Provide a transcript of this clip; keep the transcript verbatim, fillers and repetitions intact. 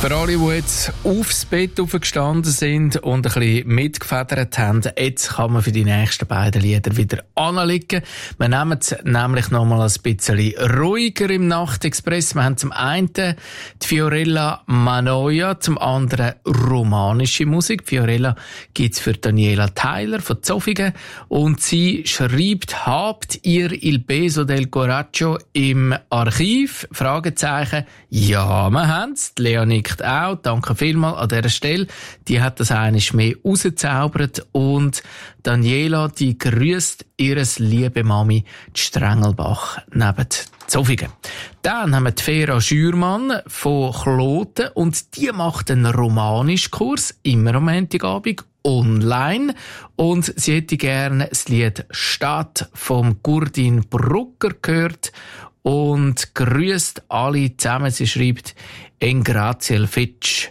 Für alle, die jetzt aufs Bett aufgestanden sind und ein bisschen mitgefedert haben, jetzt kann man für die nächsten beiden Lieder wieder anliegen. Wir nehmen es nämlich noch mal ein bisschen ruhiger im Nachtexpress. Wir haben zum einen die Fiorella Manoia, zum anderen romanische Musik. Die Fiorella gibt's für Daniela Tyler von Zofingen und sie schreibt, habt ihr Il Peso del Coraggio im Archiv? Fragezeichen. Ja, wir haben's. Lea nickt auch. Danke vielmals an dieser Stelle. Die hat das einiges mehr rausgezaubert. Und Daniela, die grüßt ihres liebe Mami, die Strengelbach, neben Zofingen. Dann haben wir die Vera Schürmann von Kloten und die macht einen Romanischkurs, immer am Montagabend, online. Und sie hätte gerne das Lied Stadt vom Gurdin Brucker gehört und grüßt alle zusammen. Sie schreibt Engraziel Fitsch.